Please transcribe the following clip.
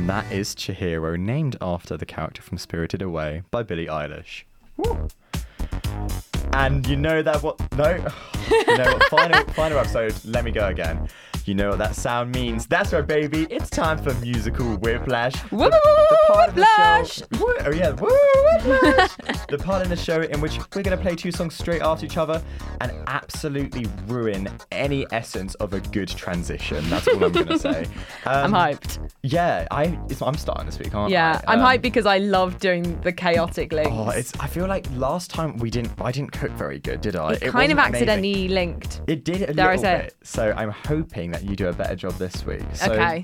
And that is Chihiro, named after the character from Spirited Away by Billie Eilish. Woo. And you know that what? No. You know what? Final episode. Let me go again. You know what that sound means? That's right, baby. It's time for musical whiplash. Woo, The part whiplash. of the show. Oh yeah, woo, whiplash. The part in the show in which we're gonna play two songs straight after each other and absolutely ruin any essence of a good transition. That's all I'm gonna say. I'm hyped. Yeah, I'm starting this week, aren't I? Yeah, I'm hyped because I love doing the chaotic links. Oh, I feel like last time I didn't cook very good, did I? It kind wasn't of accidentally amazing. linked. It did a Dare I little say bit. So I'm hoping that you do a better job this week. So Okay.